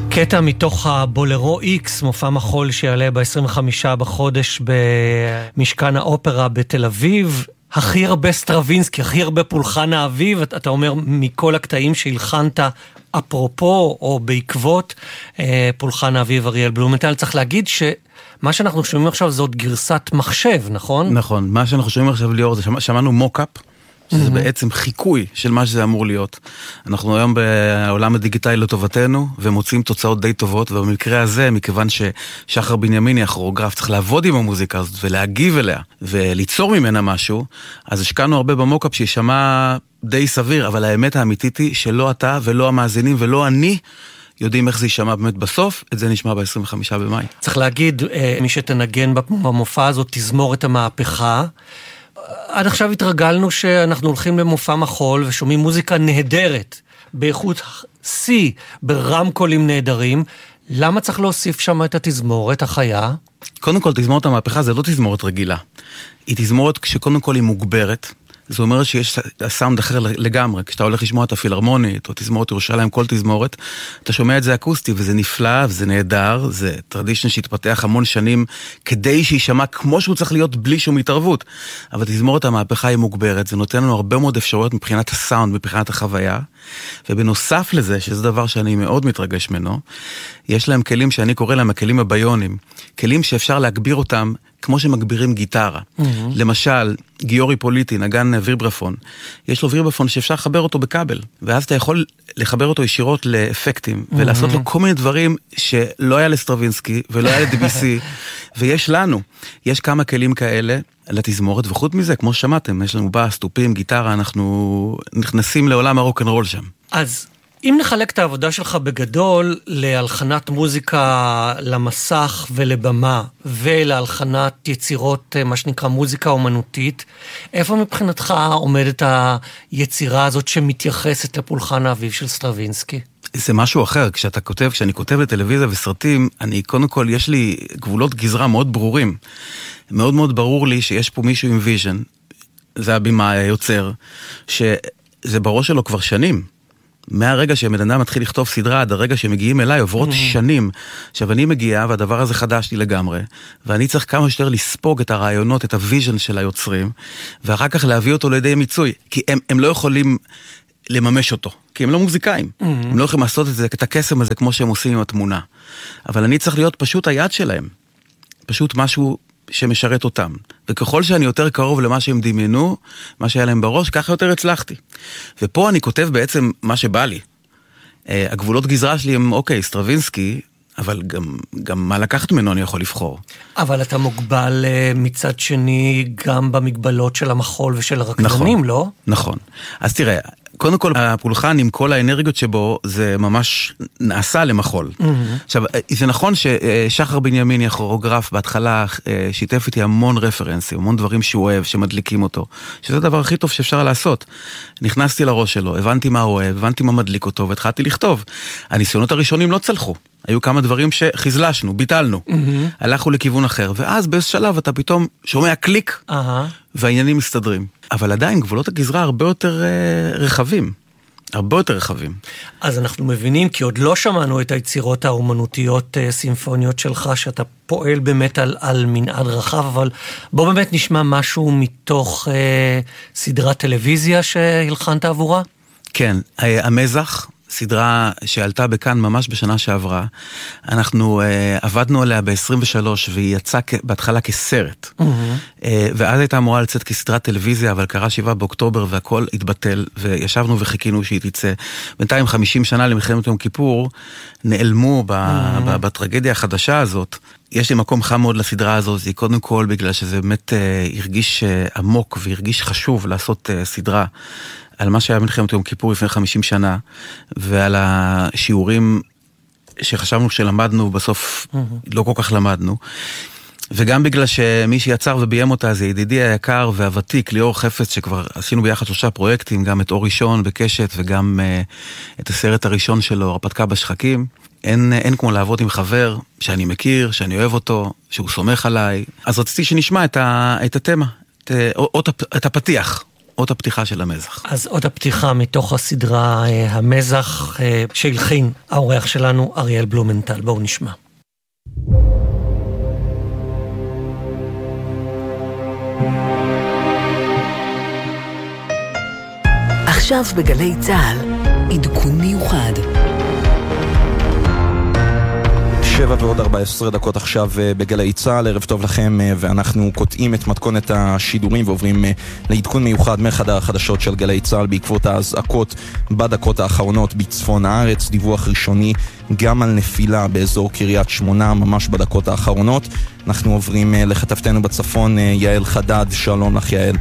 קטע מתוך הבולרו X, מופע מחול שיעלה ב-25 בחודש במשכן האופרה בתל אביב. הכי הרבה סטרווינסקי, הכי הרבה פולחן האביב, אתה אומר מכל הקטעים שהלחנת אפרופו או בעקבות פולחן האביב אריאל בלומנטל. צריך להגיד שמה שאנחנו שומעים עכשיו זאת גרסת מחשב, נכון? נכון, מה שאנחנו שומעים עכשיו ליאור זה שמענו מוקאפ, שזה בעצם חיקוי של מה שזה אמור להיות. אנחנו היום בעולם הדיגיטלי לטובתנו, ומוצאים תוצאות די טובות, ובמקרה הזה, מכיוון ששחר בנימיני, הכוריאוגרף, צריך לעבוד עם המוזיקה הזאת, ולהגיב אליה, וליצור ממנה משהו, אז השקענו הרבה במוקאפ שישמע די סביר, אבל האמת האמיתית היא שלא אתה ולא המאזינים ולא אני יודעים איך זה יישמע באמת בסוף, את זה נשמע ב-25 במאי. צריך להגיד, מי שתנגן במופע הזאת תזמור את המהפכה, עד עכשיו התרגלנו שאנחנו הולכים למופע מחול ושומעים מוזיקה נהדרת, באיכות C, ברמקולים נהדרים. למה צריך להוסיף שם את התזמורת החיה? קודם כל, תזמורת המהפכה זה לא תזמורת רגילה. היא תזמורת שקודם כל היא מוגברת. זה אומר שיש סאונד אחר לגמרי. כשאתה הולך לשמוע את הפילהרמונית או תזמורת ירושלים, כל תזמורת, אתה שומע את זה אקוסטי, וזה נפלא, וזה נהדר, זה טרדישן שהתפתח המון שנים, כדי שישמע כמו שהוא צריך להיות בלי שום התערבות. אבל תזמורת המהפכה היא מוגברת, זה נותן לנו הרבה מאוד אפשרויות מבחינת הסאונד, מבחינת החוויה, ובנוסף לזה, שזה דבר שאני מאוד מתרגש ממנו, יש להם כלים שאני קורא להם הכלים הביונים, כלים שאפשר להגביר אותם כמו שמגבירים גיטרה. למשל, גיורי פוליטי, נגן ויברפון, יש לו ויברפון שאפשר לחבר אותו בכבל, ואז אתה יכול לחבר אותו ישירות לאפקטים, ולעשות לו כל מיני דברים שלא היה לסטרווינסקי, ולא היה לדיביסי, ויש לנו. יש כמה כלים כאלה לתזמורת, וחוץ מזה, כמו ששמעתם, יש לנו בס, טופים, גיטרה, אנחנו נכנסים לעולם הרוק-אנד-רול שם. אז אם נחלק את העבודה שלך בגדול להלחנת מוזיקה למסך ולבמה ולהלחנת יצירות, מה שנקרא מוזיקה אומנותית, איפה מבחינתך עומדת היצירה הזאת שמתייחסת לפולחן האביב של סטרווינסקי? זה משהו אחר. כשאני כותב לטלוויזיה וסרטים, אני קודם כל, יש לי גבולות גזרה מאוד ברורים. מאוד מאוד ברור לי שיש פה מישהו עם ויז'ן, זה הבימה היוצר, שזה בראש שלו כבר שנים. מהרגע שבן אדם מתחיל לכתוב סדרה עד הרגע שמגיעים אליי עוברות שנים. עכשיו אני מגיע והדבר הזה חדש לי לגמרי, ואני צריך כמה שיותר לספוג את הרעיונות, את הוויז'ן של היוצרים, ואחר כך להביא אותו לידי מיצוי, כי הם לא יכולים לממש אותו, כי הם לא מוזיקאים. הם לא יכולים לעשות את הקסם הזה כמו שהם עושים עם התמונה. אבל אני צריך להיות פשוט היד שלהם. פשוט משהו שמשרת אותם. וככל שאני יותר קרוב למה שהם דמיינו, מה שהיה להם בראש, ככה יותר הצלחתי. ופה אני כותב בעצם מה שבא לי. הגבולות גזרה שלי הם, אוקיי, סטרווינסקי, אבל גם מה לקחת ממנו אני יכול לבחור. אבל אתה מוגבל מצד שני גם במגבלות של המחול ושל הרקדנים, לא? נכון. אז תראה, קודם כל, הפולחן עם כל האנרגיות שבו, זה ממש נעשה למחול. עכשיו, זה נכון ששחר בנימיני, הכוריאוגרף, בהתחלה שיתף איתי המון רפרנסים, המון דברים שהוא אוהב, שמדליקים אותו, שזה הדבר הכי טוב שאפשר לעשות. נכנסתי לראש שלו, הבנתי מה הוא אוהב, הבנתי מה מדליק אותו, והתחלתי לכתוב. הניסיונות הראשונים לא צלחו. היו כמה דברים שחזלשנו, ביטלנו. הלכנו לכיוון אחר, ואז באיזה שלב אתה פתאום שומע קליק, והעניינים מסתדרים. אבל עדיין גבולות הגזרה הרבה יותר רחבים. הרבה יותר רחבים. אז אנחנו מבינים, כי עוד לא שמענו את היצירות האומנותיות סימפוניות שלך, שאתה פועל באמת על מנעד רחב, אבל בוא באמת נשמע משהו מתוך סדרת טלוויזיה שהלחנת עבורה? כן, המזח, סדרה שעלתה בכאן ממש בשנה שעברה, אנחנו עבדנו עליה ב-23, והיא יצאה בהתחלה כסרט. ואז הייתה אמורה לצאת כסדרת טלוויזיה, אבל קרה 7 באוקטובר והכל התבטל, וישבנו וחיכינו שהיא תצא. בינתיים 50 שנה למלחמת יום כיפור, נעלמו בטרגדיה החדשה הזאת. יש לי מקום חם מאוד לסדרה הזאת, זה קודם כל בגלל שזה באמת הרגיש עמוק והרגיש חשוב לעשות סדרה על מה שהיה מלחמת יום כיפור לפני 50 שנה, ועל השיעורים שחשבנו שלמדנו, בסוף לא כל כך למדנו, וגם בגלל שמי שיצר וביים אותה זה ידידי היקר והוותיק, ליאור חפץ, שכבר עשינו ביחד 3 פרויקטים, גם את אור ראשון בקשת, וגם את הסרט הראשון שלו, הרפתקה בשחקים. אין כמו לעבוד עם חבר שאני מכיר, שאני אוהב אותו, שהוא סומך עליי. אז רציתי שנשמע את התמה, את הפתיח. אות הפתיחה של המזח. אז אות הפתיחה מתוך הסדרה המזח שהלחין האורח שלנו אריאל בלומנטל. בואו נשמע. עכשיו בגלי צהל, עדכון מיוחד. 7:14 עכשיו בגלי צהל, ערב טוב לכם, ואנחנו קוטעים את מתכונת השידורים ועוברים לעדכון מיוחד מחדר החדשות של גלי צהל בעקבות האזעקות בדקות האחרונות בצפון הארץ. דיווח ראשוני גם על נפילה באזור קריית שמונה ממש בדקות האחרונות. אנחנו עוברים לכתבתנו בצפון יעל חדד. שלום לך יעל.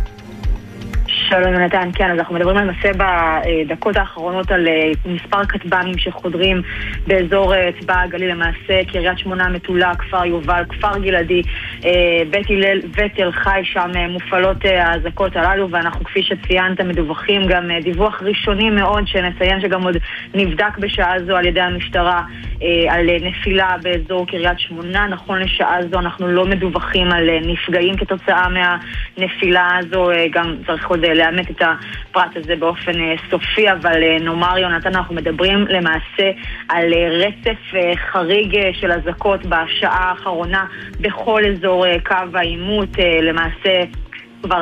שלום נתן, כן, אז אנחנו מדברים למעשה בדקות האחרונות על מספר כטב"מים שחודרים באזור צבא הגליל, למעשה קריית שמונה, מטולה, כפר יובל, כפר גלעדי, בית הלל ותל חי, שם מופעלות האזעקות הללו, ואנחנו כפי שציינת מדווחים גם דיווח ראשוני מאוד שנציין שגם עוד נבדק בשעה זו על ידי המשטרה על נפילה באזור קריית שמונה. נכון לשעה זו אנחנו לא מדווחים על נפגעים כתוצאה מהנפילה הזו, גם צריך עוד לאמת את הפרט הזה באופן סופי, אבל נאמר יונתן, אנחנו מדברים למעשה על רצף חריג של אזעקות בשעה האחרונה בכל אזור קו העימות. למעשה כבר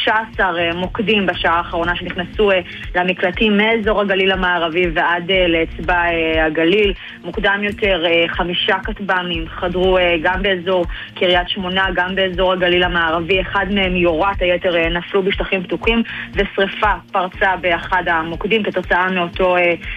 15 מוקדים בשעה האחרונה שנכנסו למקלטים מאזור הגליל המערבי ועד לאצבע הגליל. מוקדם יותר 5 כטב"מים חדרו גם באזור קריית שמונה, גם באזור הגליל המערבי. אחד מהם יורת, היתר נפלו בשטחים פתוחים, ושריפה פרצה באחד המוקדים. כתוצאה מאותו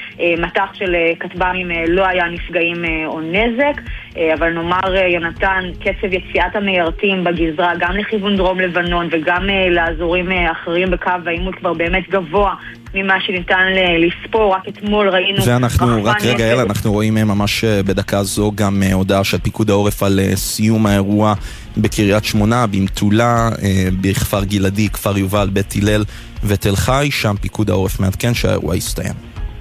מטח של כטב"מים לא היה נפגעים או נזק, אבל נאמר יונתן, קצב יציאת המיירטים בגזרה גם לכיוון דרום לבנון וגם לאזורים אחרים בקו העימות כבר באמת גבוה ממה שניתן לספור. רק אתמול ראינו... ואנחנו, רק רגע יאללה, אנחנו רואים ממש בדקה זו גם הודעה של פיקוד העורף על סיום האירוע בקריית שמונה, במטולה, בכפר גלעדי, כפר יובל, בית הלל ותל חי. שם פיקוד העורף מעדכן שהאירוע הסתיים.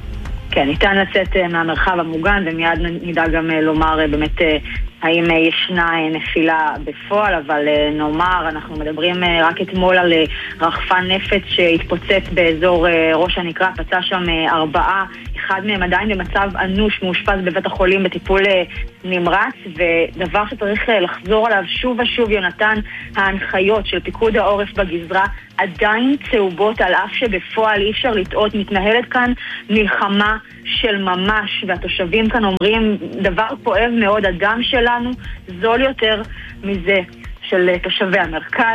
כן, ניתן לצאת מהמרחב המוגן, ומיד נדע גם לומר באמת האם ישנה נפילה בפועל, אבל נאמר, אנחנו מדברים רק אתמול על רחפן נפץ שהתפוצץ באזור ראש הנקרה, פצע שם 4, אחד מהם עדיין במצב אנוש, מאושפז בבית החולים בטיפול נמרץ. ודבר שצריך לחזור עליו שוב ושוב יונתן, ההנחיות של פיקוד העורף בגזרה עדיין צהובות, על אף שבפועל אי אפשר לטעות, מתנהלת כאן מלחמה של ממש, והתושבים כאן אומרים דבר כואב מאוד, הדם שלנו זול יותר מזה של תושבי המרכז.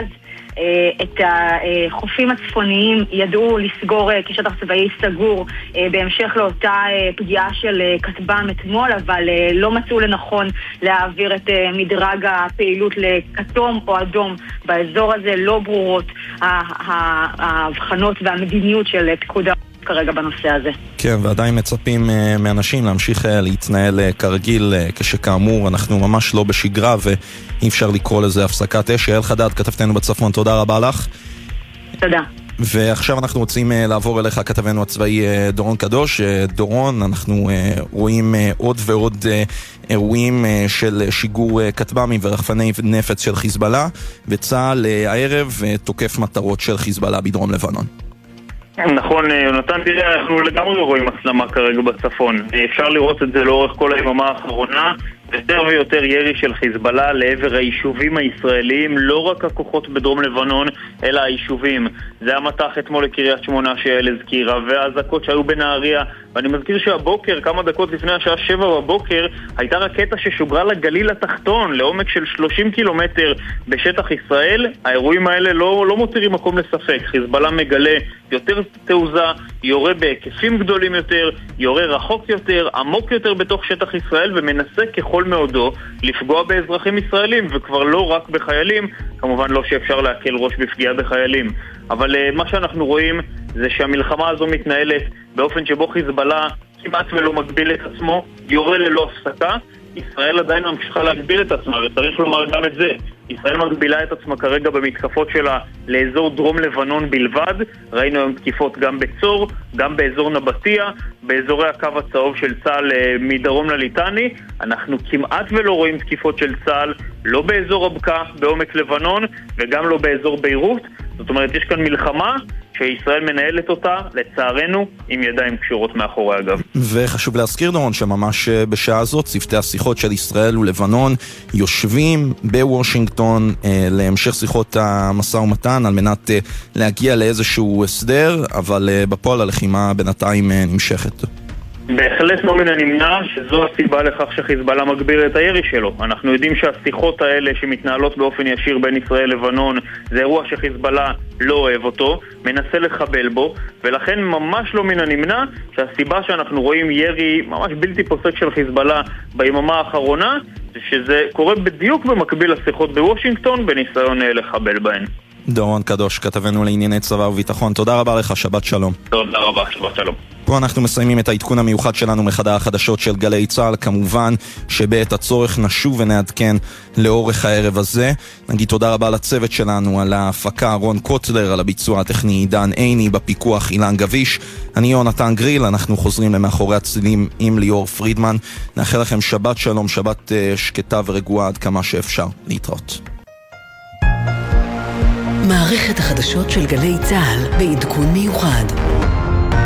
את החופים הצפוניים ידעו לסגור כשטח צבאי סגור בהמשך לאותה פגיעה של כטב"ם אתמול, אבל לא מצאו לנכון להעביר את מדרג הפעילות לכתום או אדום באזור הזה. לא ברורות ההבחנות והמדיניות של פיקוד כרגע בנושא הזה. כן, ועדיין מצפים מאנשים להמשיך להתנהל כרגיל, כשכאמור אנחנו ממש לא בשגרה ואי אפשר לקרוא לזה הפסקת אש. יעל חדד, כתבתנו בצפון, תודה רבה לך. תודה. ועכשיו אנחנו רוצים לעבור אליך, כתבנו הצבאי דורון קדוש. דורון, אנחנו רואים עוד ועוד אירועים של שיגור כטב"מים ורחפני נפץ של חיזבאללה, וצה"ל הערב תוקף מטרות של חיזבאללה בדרום לבנון. נכון, יונתן, תראה, אנחנו לגמרי רואים הסלמה כרגע בצפון. אפשר לראות את זה לאורך כל היממה האחרונה, יותר ויותר ירי של חיזבאללה לעבר היישובים הישראליים, לא רק הכוחות בדרום לבנון, אלא היישובים. זה המתח אתמול לקריית שמונה שיעל הזכירה, והאזעקות שהיו בנהריה. ואני מזכיר שהבוקר, כמה דקות לפני השעה 7 בבוקר, הייתה רקטה ששוגרה לגליל התחתון, לעומק של 30 קילומטר בשטח ישראל. האירועים האלה לא מותירים מקום לספק. חיזבאללה מגלה יותר תעוזה, יורה בהיקפים גדולים יותר, יורה רחוק יותר, עמוק יותר בתוך שטח ישראל, ומנסה ככל מאודו לפגוע באזרחים ישראלים, וכבר לא רק בחיילים. כמובן לא שאפשר להקל ראש בפגיעה בחיילים, אבל מה שאנחנו רואים זה שהמלחמה הזו מתנהלת באופן שבו חיזבאללה כמעט ולא מגביל את עצמו, יורה ללא הפסקה. ישראל עדיין ממשיכה להגביל את עצמה, וצריך לומר גם את זה. ישראל מגבילה את עצמה כרגע במתקפות שלה לאזור דרום לבנון בלבד. ראינו היום תקיפות גם בצור, גם באזור נבטיה, באזורי הקו הצהוב של צה"ל מדרום לליטני. אנחנו כמעט ולא רואים תקיפות של צה"ל, לא באזור הבקעה בעומק לבנון, וגם לא באזור ביירות. זאת אומרת, יש כאן מלחמה שישראל מנהלת אותה, לצערנו, עם ידיים קשורות מאחורי הגב. וחשוב להזכיר, דורון, שממש בשעה הזאת צוותי השיחות של ישראל ולבנון יושבים בוושינגטון להמשך שיחות המשא ומתן על מנת להגיע לאיזשהו הסדר, אבל בפועל הלחימה בינתיים נמשכת. בהחלט לא מן הנמנע שזו הסיבה לכך שחיזבאללה מגביר את הירי שלו. אנחנו יודעים שהשיחות האלה שמתנהלות באופן ישיר בין ישראל לבנון זה אירוע שחיזבאללה לא אוהב אותו, מנסה לחבל בו, ולכן ממש לא מן הנמנע שהסיבה שאנחנו רואים ירי ממש בלתי פוסק של חיזבאללה ביממה האחרונה זה שזה קורה בדיוק במקביל לשיחות בוושינגטון בניסיון לחבל בהן. דורון קדוש, כתבנו לענייני צבא וביטחון, תודה רבה לך, שבת שלום. תודה רבה, שבת שלום. פה אנחנו מסיימים את העדכון המיוחד שלנו מחדר החדשות של גלי צה"ל. כמובן שבעת הצורך נשוב ונעדכן לאורך הערב הזה. נגיד תודה רבה לצוות שלנו, על ההפקה רון קוטלר, על הביצוע הטכני דן עיני, בפיקוח אילן גביש. אני יונתן גריל, אנחנו חוזרים למאחורי הצלילים עם ליאור פרידמן. נאחל לכם שבת שלום, שבת שקטה ורגועה עד כמה שאפשר. להתראות. מערכת החדשות של גלי צה"ל בעדכון מיוחד.